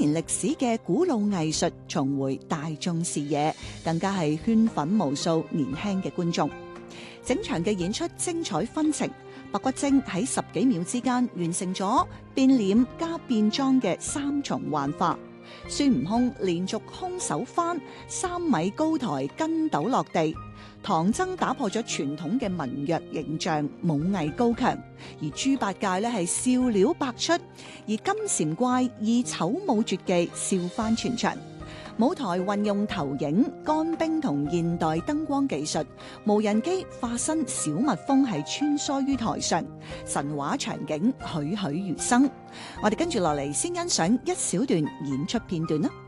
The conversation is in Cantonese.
年歷史嘅古老藝術重回大眾視野，更加係圈粉無數年輕嘅觀眾。整場嘅演出精彩紛呈，白骨精喺10幾秒之間完成咗變臉加變裝嘅3重幻化。孫悟空連續空手翻3米高台筋斗落地，唐僧打破咗傳統嘅文弱形象，武藝高強，而豬八戒呢係笑料百出，而金蟬怪以醜武絕技笑翻全場。舞台運用投影、乾冰同現代燈光技術，無人機化身小蜜蜂係穿梭於台上，神話場景栩栩如生。我哋跟住落嚟先欣賞一小段演出片段啦。